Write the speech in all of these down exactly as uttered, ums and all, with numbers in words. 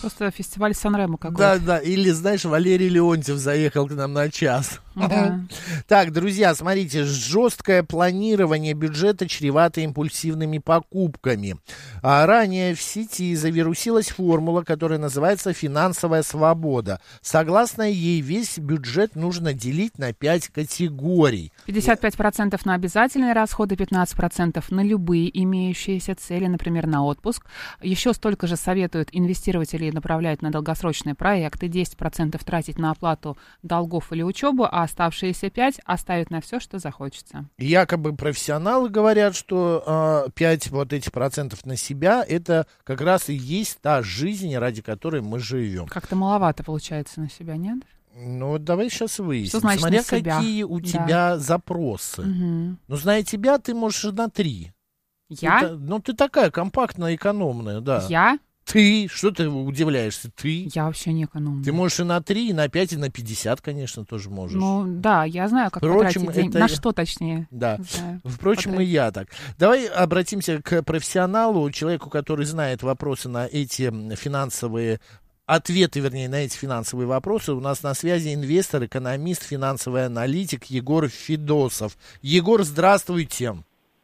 Просто фестиваль Сан-Ремо какой-то. Да, да, или, знаешь, Валерий Леонтьев заехал к нам на час. Да. Так, друзья, смотрите, жесткое планирование бюджета чревато импульсивными покупками. А ранее в сети завирусилась формула, которая называется «финансовая свобода». Согласно ей, весь бюджет нужно делить на пять категорий. пятьдесят пять процентов на обязательные расходы, пятнадцать процентов на любые имеющиеся цели, например, на отпуск. Еще столько же советуют инвестировать или направлять на долгосрочные проекты, десять процентов тратить на оплату долгов или учебу, а оставшиеся пять оставить на все, что захочется. Якобы профессионалы говорят, что э, пять вот этих процентов на себя, это как раз и есть та жизнь, ради которой мы живем. Как-то маловато получается на себя, нет? Ну, вот давай сейчас выясним. Что значит Смотря на себя? какие у Да. тебя запросы. Угу. Ну, зная тебя, ты можешь на три. Я? Ты, ну, ты такая компактная, экономная, да. Я? Ты? Что ты удивляешься? Ты? Я вообще не экономная. Ты можешь и на три, и на пять, и на пятьдесят, конечно, тоже можешь. Ну, да, я знаю, как Впрочем, потратить деньги. это- На что, точнее. Да. Знаю. Впрочем, Потратить. и я так. Давай обратимся к профессионалу, человеку, который знает вопросы на эти финансовые ответы, вернее, на эти финансовые вопросы. У нас на связи инвестор, экономист, финансовый аналитик Егор Федосов. Егор, здравствуйте.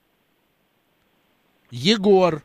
Егор.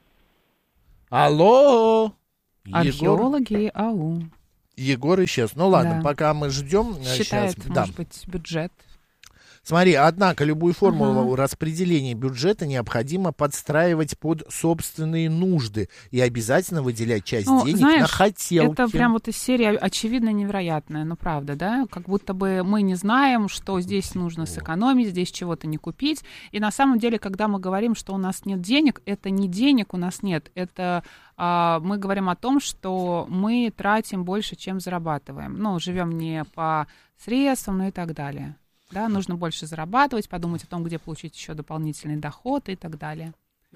Алло. Егор, Археологи, ау. Егор исчез. Ну ладно, Да. пока мы ждем. э, Считает, щас, да. может быть, бюджет. Смотри, однако любую формулу Ага. распределения бюджета необходимо подстраивать под собственные нужды и обязательно выделять часть Ну, денег знаешь, на хотелки. Это прям вот из серии очевидно невероятное, ну правда, да? Как будто бы мы не знаем, что здесь нужно сэкономить, здесь чего-то не купить. И на самом деле, когда мы говорим, что у нас нет денег, это не денег у нас нет, это а, мы говорим о том, что мы тратим больше, чем зарабатываем. Ну, живем не по средствам, ну и так далее. Да, нужно больше зарабатывать, подумать о том, где получить еще дополнительный доход и так далее.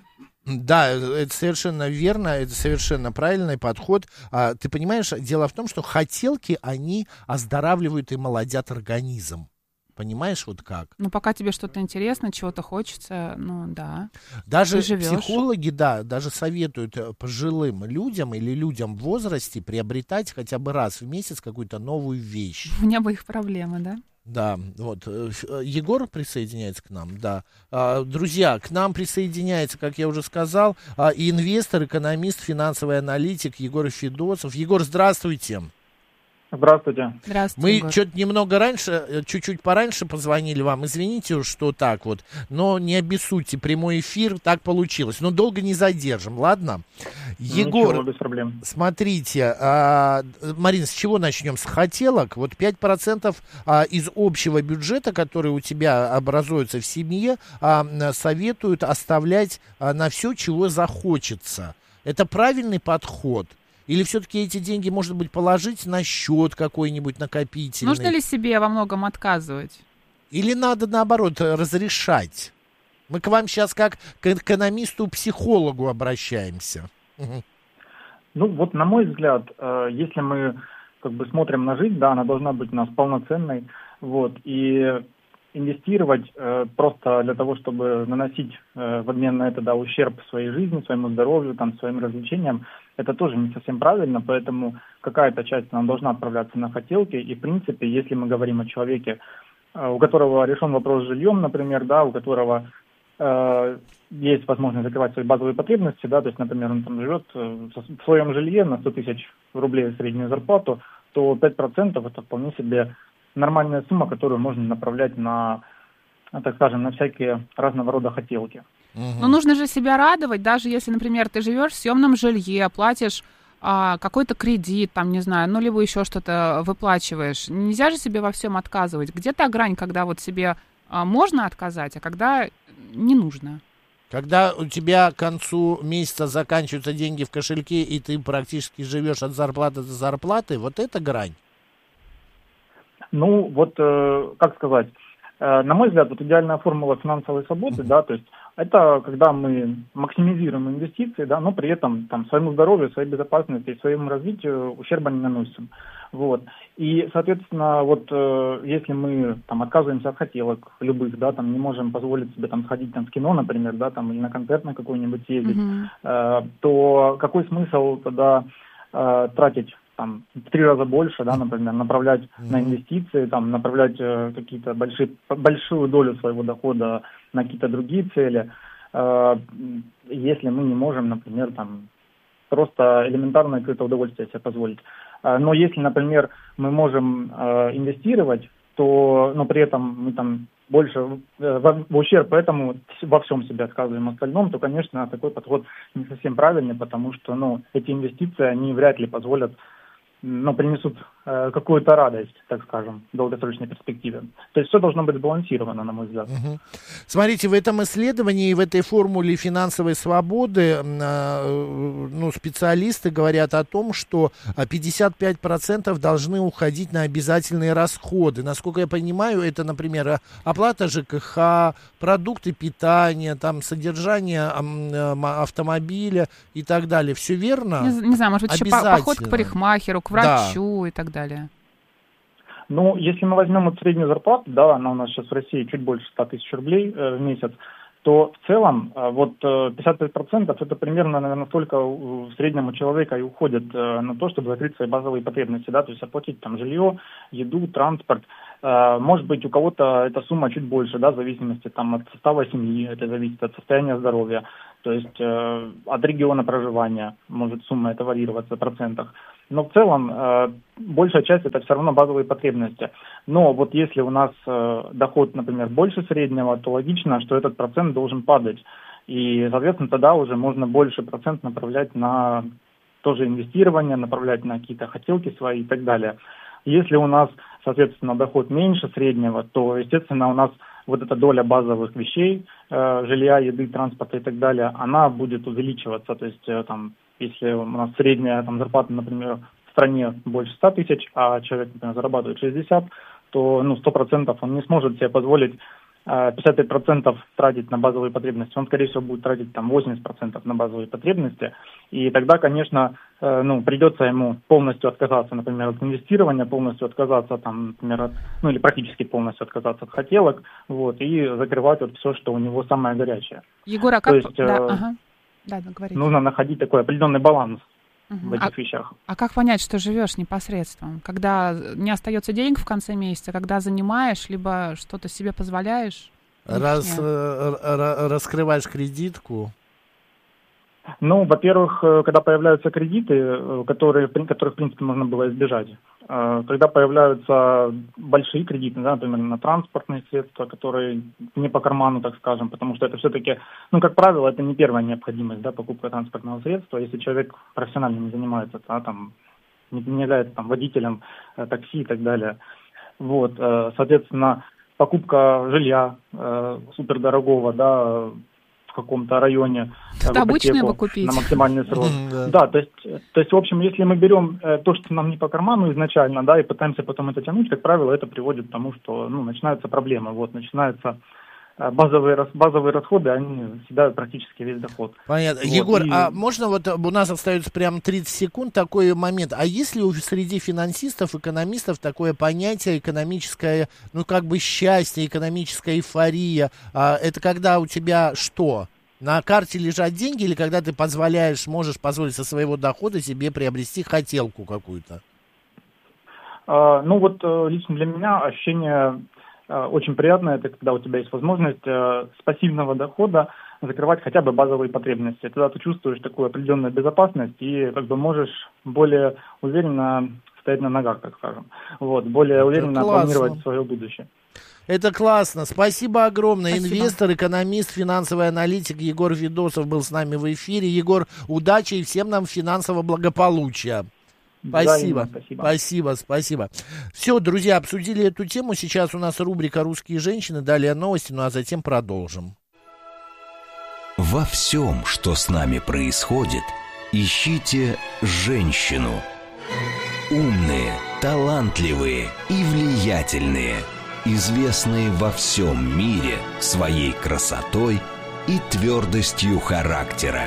Да, это совершенно верно, это совершенно правильный подход. А, ты понимаешь, дело в том, что хотелки, они оздоравливают и молодят организм. Понимаешь, вот как? Но пока тебе что-то интересно, чего-то хочется, ну да. Даже Ты живешь. психологи, да, даже советуют э, пожилым людям или людям в возрасте приобретать хотя бы раз в месяц какую-то новую вещь. У меня бы их проблемы, да? Да, вот. э, ф- э, Егор присоединяется к нам, да. А, друзья, к нам присоединяется, как я уже сказал, а, и инвестор, экономист, финансовый аналитик Егор Федосов. Егор, здравствуйте. Здравствуйте. Здравствуйте, Мы Егор. что-то немного раньше, э, чуть-чуть пораньше позвонили вам. Извините, что так вот. Но не обессудьте, прямой эфир, так получилось. Но долго не задержим, ладно? Егор, Ничего, без проблем. смотрите, а, Марина, с чего начнем? С хотелок. Вот пять процентов а, из общего бюджета, который у тебя образуется в семье, а, советуют оставлять а, на все, чего захочется. Это правильный подход? Или все-таки эти деньги, может быть, положить на счет какой-нибудь накопительный? Нужно ли себе во многом отказывать? Или надо, наоборот, разрешать? Мы к вам сейчас как к экономисту-психологу обращаемся. Мгм. Ну, вот на мой взгляд, э, если мы как бы смотрим на жизнь, да, она должна быть у нас полноценной, вот, и инвестировать э, просто для того, чтобы наносить э, в обмен на это, да, ущерб своей жизни, своему здоровью, там, своим развлечениям, это тоже не совсем правильно, поэтому какая-то часть она должна отправляться на хотелки, и, в принципе, если мы говорим о человеке, э, у которого решен вопрос с жильем, например, да, у которого э, есть возможность закрывать свои базовые потребности, да, то есть, например, он там живет э, в своем жилье на сто тысяч рублей среднюю зарплату, то пять процентов это вполне себе нормальная сумма, которую можно направлять на, так скажем, на всякие разного рода хотелки. Но нужно же себя радовать, даже если, например, ты живешь в съемном жилье, платишь а, какой-то кредит, там, не знаю, ну, либо еще что-то выплачиваешь. Нельзя же себе во всем отказывать. Где та грань, когда вот себе а, можно отказать, а когда не нужно? Когда у тебя к концу месяца заканчиваются деньги в кошельке, и ты практически живешь от зарплаты до зарплаты, вот это грань. Ну, вот, э, как сказать, э, на мой взгляд, вот идеальная формула финансовой свободы, да, то есть это когда мы максимизируем инвестиции, да, но при этом там своему здоровью, своей безопасности, своему развитию ущерба не наносим. Вот. И, соответственно, вот э, если мы там отказываемся от хотелок любых, да, там не можем позволить себе там сходить там в кино, например, да, там или на концерт на какой-нибудь съездить, Мгм. э, то какой смысл тогда э, тратить там в три раза больше, да, например, направлять mm-hmm. на инвестиции, там, направлять э, какие-то большие, большую долю своего дохода на какие-то другие цели, э, если мы не можем, например, там, просто элементарное какое-то удовольствие себе позволить. Э, но если, например, мы можем э, инвестировать, то, но при этом мы там больше э, в, в ущерб этому во всем себе отказываем остальном, то, конечно, такой подход не совсем правильный, потому что, ну, эти инвестиции, они вряд ли позволят, но принесут э, какую-то радость, так скажем, в долгосрочной перспективе. То есть все должно быть сбалансировано, на мой взгляд. Угу. Смотрите, в этом исследовании, в этой формуле финансовой свободы э, ну, специалисты говорят о том, что пятьдесят пять процентов должны уходить на обязательные расходы. Насколько я понимаю, это, например, оплата ЖКХ, продукты питания, там, содержание э, автомобиля и так далее. Все верно? Не, не знаю, может быть, еще поход к парикмахеру, к врачу, да, и так далее. Ну, если мы возьмем вот среднюю зарплату, да, она у нас сейчас в России чуть больше ста тысяч рублей э, в месяц, то в целом э, вот э, пятьдесят пять процентов это примерно, наверное, столько в среднем у человека и уходит э, на то, чтобы закрыть свои базовые потребности, да, то есть оплатить там жилье, еду, транспорт. Э, может быть, у кого-то эта сумма чуть больше, да, в зависимости там от состава семьи, это зависит от состояния здоровья, то есть э, от региона проживания может сумма это варьироваться в процентах. Но в целом э, большая часть это все равно базовые потребности. Но вот если у нас э, доход, например, больше среднего, то логично, что этот процент должен падать. И, соответственно, тогда уже можно больше процент направлять на тоже инвестирование, направлять на какие-то хотелки свои и так далее. Если у нас, соответственно, доход меньше среднего, то, естественно, у нас вот эта доля базовых вещей, э, жилья, еды, транспорта и так далее, она будет увеличиваться. То есть э, там, если у нас средняя там, зарплата, например, в стране больше ста тысяч, а человек, например, зарабатывает шестьдесят, то ну, сто процентов он не сможет себе позволить э, пятьдесят пять процентов тратить на базовые потребности. Он, скорее всего, будет тратить там, восемьдесят процентов на базовые потребности. И тогда, конечно, э, ну, придется ему полностью отказаться, например, от инвестирования, полностью отказаться, там, например, от, ну или практически полностью отказаться от хотелок, вот, и закрывать вот все, что у него самое горячее. Егор, а как... То есть, да, э, ага. Да, да, нужно находить такой определенный баланс угу. в этих а, вещах. А как понять, что живешь непосредственно? Когда не остается денег в конце месяца, когда занимаешь, либо что-то себе позволяешь? Раз, э, раскрываешь кредитку? Ну, во-первых, когда появляются кредиты, которые, которых, в принципе, можно было избежать. Когда появляются большие кредиты, да, например, на транспортные средства, которые не по карману, так скажем, потому что это все-таки, ну, как правило, это не первая необходимость, да, покупка транспортного средства. Если человек профессионально не занимается, да, там, не, не является там, водителем э, такси и так далее. Вот, э, соответственно, покупка жилья э, супердорогого, да, в каком-то районе это обычно бы купить на максимальный срок. Да, то есть, то есть, в общем, если мы берем э, то, что нам не по карману изначально, да, и пытаемся потом это тянуть, как правило, это приводит к тому, что, ну, начинаются проблемы, вот, начинаются э, базовые, базовые расходы, они съедают практически весь доход. Понятно. Вот, Егор, и... а можно вот, у нас остается прям тридцать секунд такой момент, а есть ли среди финансистов, экономистов такое понятие экономическое, ну, как бы счастье, экономическая эйфория, а, это когда у тебя что? На карте лежат деньги или когда ты позволяешь, можешь позволить со своего дохода себе приобрести хотелку какую-то? А, ну вот лично для меня ощущение а, очень приятное, это когда у тебя есть возможность а, с пассивного дохода закрывать хотя бы базовые потребности. Тогда ты чувствуешь такую определенную безопасность и как бы можешь более уверенно стоять на ногах, так скажем. Вот, более это уверенно классно. Планировать свое будущее. Это классно. Спасибо огромное. Спасибо. Инвестор, экономист, финансовый аналитик Егор Федосов был с нами в эфире. Егор, удачи и всем нам финансового благополучия. Спасибо. Спасибо. Спасибо, спасибо. Все, друзья, обсудили эту тему. Сейчас у нас рубрика «Русские женщины». Далее новости, ну а затем продолжим. Во всем, что с нами происходит, ищите женщину. Умные, талантливые и влиятельные. Известные во всем мире своей красотой и твердостью характера.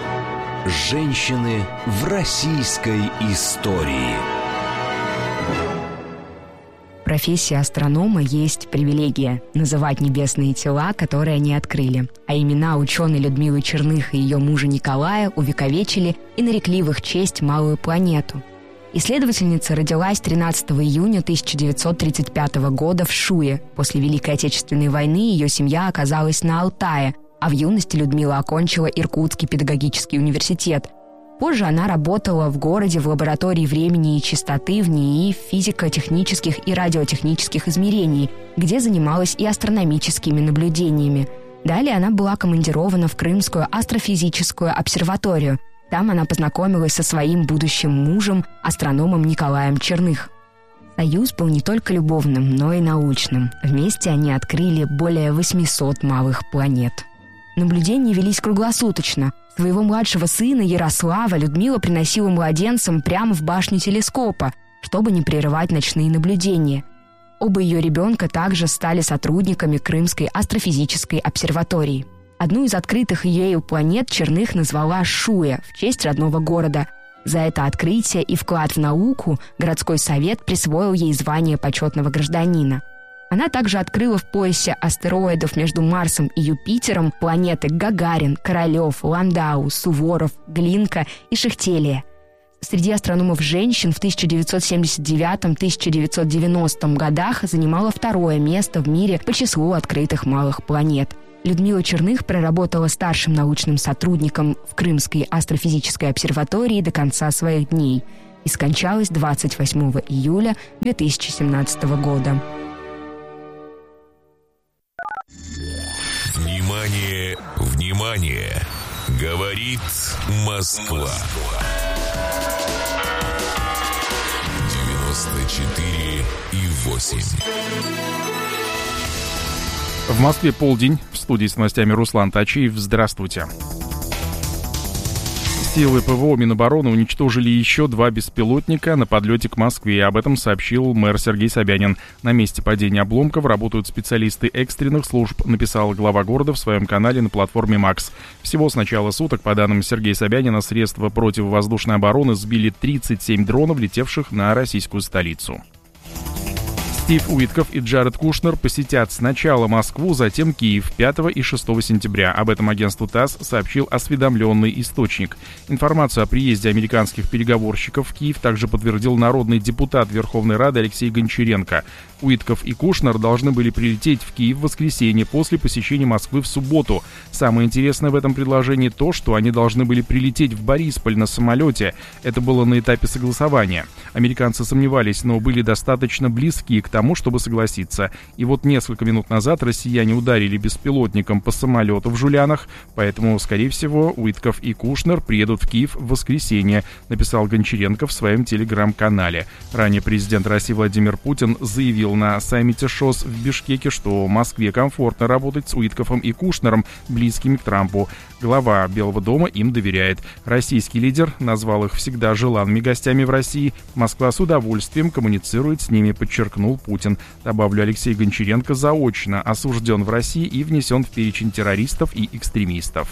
Женщины в российской истории. профессии астронома есть привилегия – называть небесные тела, которые они открыли. А имена ученой Людмилы Черных и ее мужа Николая увековечили и нарекли в их честь малую планету. Исследовательница родилась тринадцатого июня тысяча девятьсот тридцать пятого года в Шуе. После Великой Отечественной войны ее семья оказалась на Алтае, а в юности Людмила окончила Иркутский педагогический университет. Позже она работала в городе в лаборатории времени и частоты в НИИ физико-технических и радиотехнических измерений, где занималась и астрономическими наблюдениями. Далее она была командирована в Крымскую астрофизическую обсерваторию. Там она познакомилась со своим будущим мужем, астрономом Николаем Черных. Союз был не только любовным, но и научным. Вместе они открыли более восемьсот малых планет. Наблюдения велись круглосуточно. Своего младшего сына Ярослава Людмила приносила младенцам прямо в башню телескопа, чтобы не прерывать ночные наблюдения. Оба ее ребенка также стали сотрудниками Крымской астрофизической обсерватории. Одну из открытых ею планет Черных назвала Шуя в честь родного города. За это открытие и вклад в науку городской совет присвоил ей звание почетного гражданина. Она также открыла в поясе астероидов между Марсом и Юпитером планеты Гагарин, Королев, Ландау, Суворов, Глинка и Шехтелия. Среди астрономов-женщин в тысяча девятьсот семьдесят девятом — тысяча девятьсот девяностом годах занимала второе место в мире по числу открытых малых планет. Людмила Черных проработала старшим научным сотрудником в Крымской астрофизической обсерватории до конца своих дней и скончалась двадцать восьмого июля две тысячи семнадцатого года. Внимание, внимание! Говорит Москва. девяносто четыре и восемь. В Москве полдень. В студии с новостями Руслан Тачиев. Здравствуйте. Силы ПВО Минобороны уничтожили еще два беспилотника на подлете к Москве. Об этом сообщил мэр Сергей Собянин. На месте падения обломков работают специалисты экстренных служб, написал глава города в своем канале на платформе Макс. Всего с начала суток, по данным Сергея Собянина, средства противовоздушной обороны сбили тридцать семь дронов, летевших на российскую столицу. Стив Уитков и Джаред Кушнер посетят сначала Москву, затем Киев пятого и шестого сентября. Об этом агентству ТАСС сообщил осведомленный источник. Информацию о приезде американских переговорщиков в Киев также подтвердил народный депутат Верховной Рады Алексей Гончаренко. Уитков и Кушнер должны были прилететь в Киев в воскресенье после посещения Москвы в субботу. Самое интересное в этом предложении то, что они должны были прилететь в Борисполь на самолете. Это было на этапе согласования. Американцы сомневались, но были достаточно близки к тому, чтобы согласиться. И вот несколько минут назад россияне ударили беспилотником по самолету в Жулянах, поэтому, скорее всего, Уитков и Кушнер приедут в Киев в воскресенье, написал Гончаренко в своем телеграм-канале. Ранее президент России Владимир Путин заявил на саммите ШОС в Бишкеке, что Москве комфортно работать с Уитковым и Кушнером, близкими к Трампу. Глава Белого дома им доверяет. Российский лидер назвал их всегда желанными гостями в России. Москва с удовольствием коммуницирует с ними, подчеркнул Путин. Добавлю, Алексей Гончаренко заочно осужден в России и внесен в перечень террористов и экстремистов.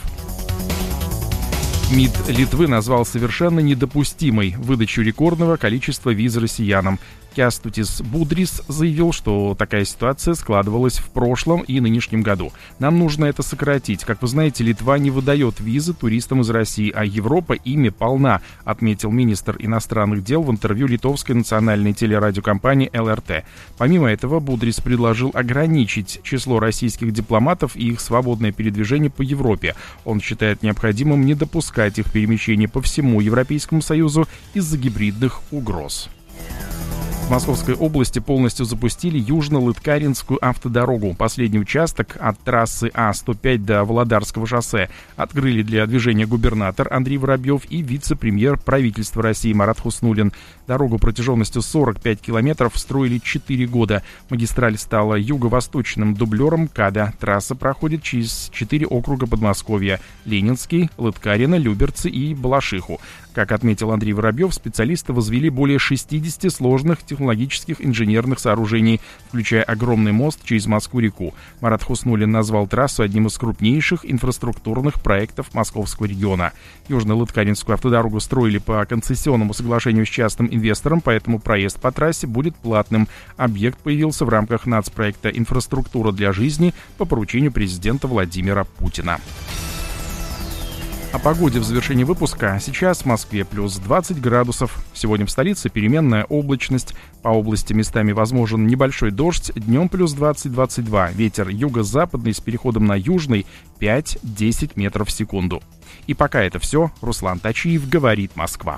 МИД Литвы назвал совершенно недопустимой выдачу рекордного количества виз россиянам. Кястутис Будрис заявил, что такая ситуация складывалась в прошлом и нынешнем году. Нам нужно это сократить. Как вы знаете, Литва не выдает визы туристам из России, а Европа ими полна, отметил министр иностранных дел в интервью литовской национальной телерадиокомпании эл эр тэ. Помимо этого, Будрис предложил ограничить число российских дипломатов и их свободное передвижение по Европе. Он считает необходимым не допускать их перемещения по всему Европейскому Союзу из-за гибридных угроз. В Московской области полностью запустили Южно-Лыткаринскую автодорогу. Последний участок от трассы А сто пять до Володарского шоссе открыли для движения губернатор Андрей Воробьев и вице-премьер правительства России Марат Хуснуллин. Дорогу протяженностью сорок пять километров строили четыре года. Магистраль стала юго-восточным дублером КАДа. Трасса проходит через четыре округа Подмосковья: Ленинский, Лыткарино, Люберцы и Балашиху. Как отметил Андрей Воробьев, специалисты возвели более шестьдесят сложных технологических инженерных сооружений, включая огромный мост через Москву-реку. Марат Хуснуллин назвал трассу одним из крупнейших инфраструктурных проектов Московского региона. Южно-Лыткаринскую автодорогу строили по концессионному соглашению с частным инвестором, поэтому проезд по трассе будет платным. Объект появился в рамках нацпроекта «Инфраструктура для жизни» по поручению президента Владимира Путина. О погоде в завершении выпуска. Сейчас в Москве плюс двадцать градусов. Сегодня в столице переменная облачность. По области местами возможен небольшой дождь. Днем плюс двадцать - двадцать два. Ветер юго-западный с переходом на южный пять - десять метров в секунду. И пока это все. Руслан Тачиев, «Говорит Москва».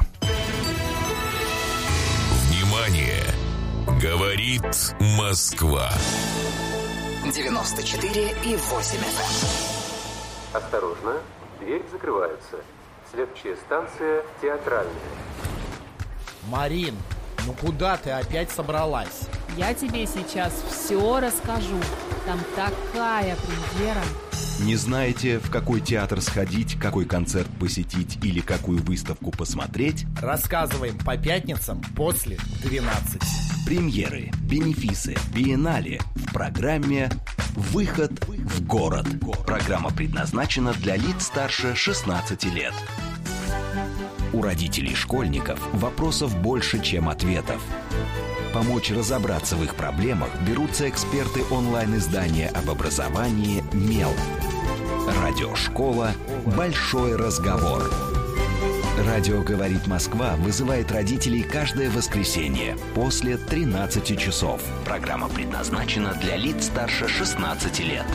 Внимание! Говорит Москва. девяносто четыре и восемь эф эм. Осторожно, дверь закрывается. Следующая станция Театральная. Марин, ну куда ты опять собралась? Я тебе сейчас все расскажу. Там такая премьера. Не знаете, в какой театр сходить, какой концерт посетить или какую выставку посмотреть? Рассказываем по пятницам после двенадцати. Премьеры, бенефисы, биеннале в программе «Выход в город». Программа предназначена для лиц старше шестнадцати лет. У родителей школьников вопросов больше, чем ответов. Помочь разобраться в их проблемах берутся эксперты онлайн-издания об образовании «Мел». Радиошкола «Большой разговор». Радио «Говорит Москва» вызывает родителей каждое воскресенье после тринадцати часов. Программа предназначена для лиц старше шестнадцати лет.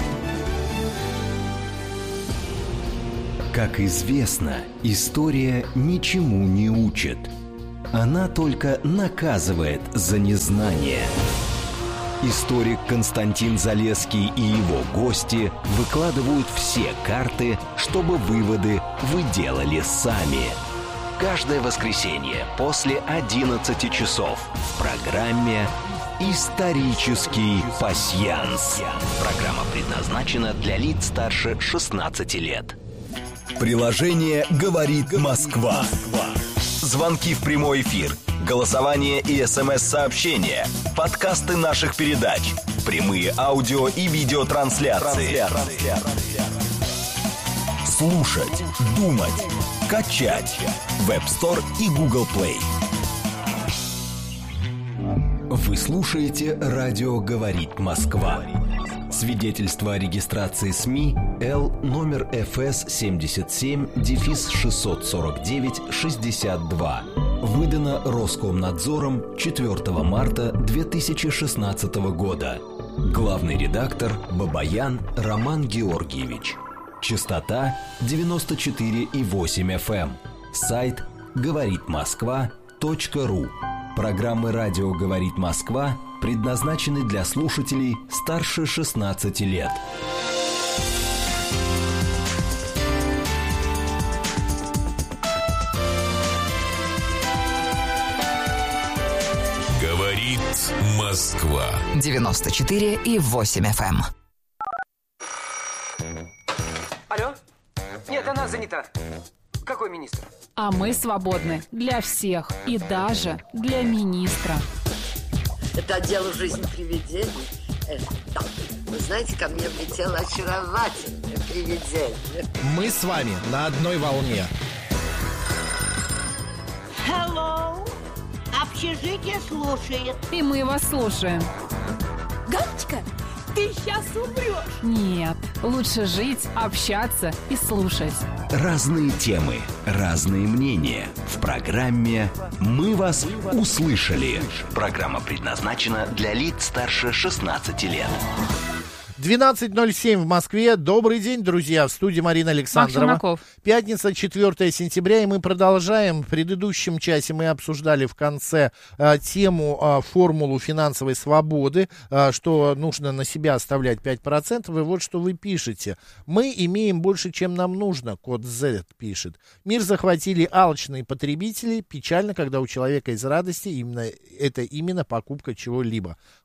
Как известно, история ничему не учит. Она только наказывает за незнание. Историк Константин Залесский и его гости выкладывают все карты, чтобы выводы вы делали сами. Каждое воскресенье после одиннадцати часов в программе «Исторический пасьянс». Программа предназначена для лиц старше шестнадцати лет. Приложение «Говорит Москва». Звонки в прямой эфир, голосование и смс-сообщения, подкасты наших передач, прямые аудио и видеотрансляции. Слушать, думать, качать. Web Store и Google Play. Вы слушаете «Радио говорит Москва». Свидетельство о регистрации СМИ Л номер эф эс семьдесят семь шестьсот сорок девять шестьдесят два. Выдано Роскомнадзором четвёртого марта две тысячи шестнадцатого года. Главный редактор Бабаян Роман Георгиевич. Частота девяносто четыре и восемь эф эм. Сайт говорит москва точка ру. Программы «Радио говорит Москва» предназначены для слушателей старше шестнадцати лет. Говорит Москва. девяносто четыре и восемь эф эм. Алло? Нет, она занята. Какой министр? А мы свободны для всех и даже для министра. Это отдел «Жизнь привидений». Э, да. Вы знаете, ко мне влетело очаровательное привидение. Мы с вами на одной волне. Hello. Общежитие слушает. И мы вас слушаем. Галочка, ты сейчас умрешь. Нет, лучше жить, общаться и слушать. Разные темы, разные мнения. В программе «Мы вас услышали». Программа предназначена для лиц старше шестнадцати лет. двенадцать ноль семь в Москве. Добрый день, друзья. В студии Марина Александрова. Пятница, четвёртое сентября, и мы продолжаем. В предыдущем часе мы обсуждали в конце а, тему, а, формулу финансовой свободы, а, что нужно на себя оставлять пять процентов. И вот что вы пишете. Мы имеем больше, чем нам нужно, код Z пишет. Мир захватили алчные потребители. Печально, когда у человека из радости именно, это именно покупка чего-либо.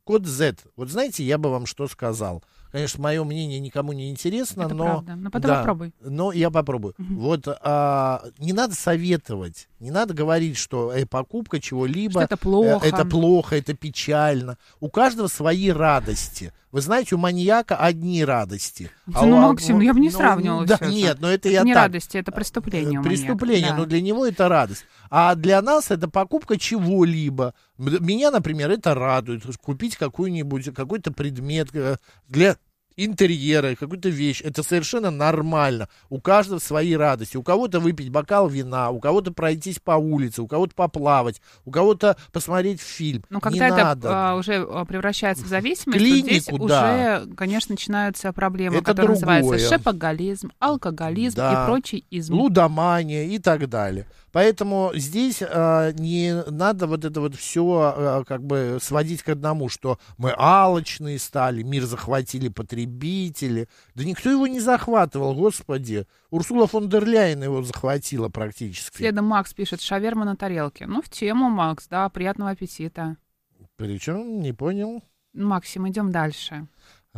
Код Z. Вот знаете, я бы вам что сказал. Конечно, мое мнение никому не интересно, Это но... правда. Но потом да, попробуй. Но я попробую. Угу. Вот а, не надо советовать, не надо говорить, что э, покупка чего-либо... Что это плохо. Э, это плохо, это печально. У каждого свои радости. Вы знаете, у маньяка одни радости. А ну, у, Максим, ну, я бы не ну, сравнивала да, все нет, это. но это, это я не так. радости, это преступление. Преступление, да. но для него это радость. А для нас это покупка чего-либо. Меня, например, это радует. Купить какой-нибудь, какой-то предмет для... интерьера, какую-то вещь, это совершенно нормально. У каждого свои радости. У кого-то выпить бокал вина, у кого-то пройтись по улице, у кого-то поплавать, у кого-то посмотреть фильм. Но когда не это надо. А, уже превращается в зависимость, клинику, то здесь да. уже, конечно, начинаются проблемы, это которые другое. называются шопоголизм, алкоголизм да. и прочий изм. Лудомания и так далее. Поэтому здесь а, не надо вот это вот все а, как бы сводить к одному, что мы алчные стали, мир захватили потребители. Да никто его не захватывал, господи. Урсула фон дер Ляйен его захватила практически. Следом Макс пишет: шаверма на тарелке. Ну, в тему, Макс, да, приятного аппетита. Причем, не понял. Максим, идем дальше.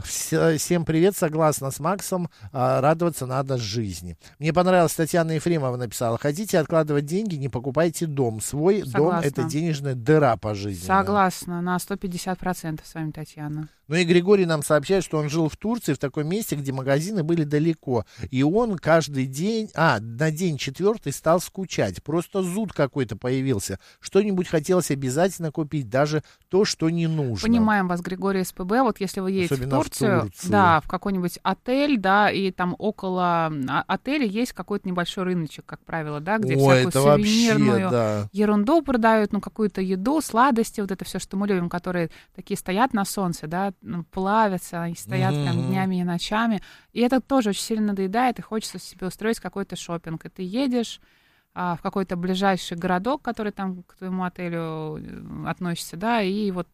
Всем привет, согласна с Максом, радоваться надо жизни. Мне понравилось, Татьяна Ефремова написала: хотите откладывать деньги, не покупайте дом. Свой Согласна. Дом — это денежная дыра по жизни. Согласна, на сто пятьдесят процентов с вами, Татьяна. Ну и Григорий нам сообщает, что он жил в Турции, в таком месте, где магазины были далеко. И он каждый день, а, на день четвертый стал скучать. Просто зуд какой-то появился. Что-нибудь хотелось обязательно купить, даже то, что не нужно. Понимаем вас, Григорий СПБ. Вот если вы едете Особенно в Турцию, в Турцию, да, в какой-нибудь отель, да, и там около отеля есть какой-то небольшой рыночек, как правило, да, где Ой, всякую сувенирную вообще, да. ерунду продают, ну, какую-то еду, сладости, вот это все, что мы любим, которые такие стоят на солнце, да, плавятся, и стоят mm-hmm. прям днями и ночами. И это тоже очень сильно надоедает, и хочется себе устроить какой-то шопинг. И ты едешь а, в какой-то ближайший городок, который там к твоему отелю относится, да, и вот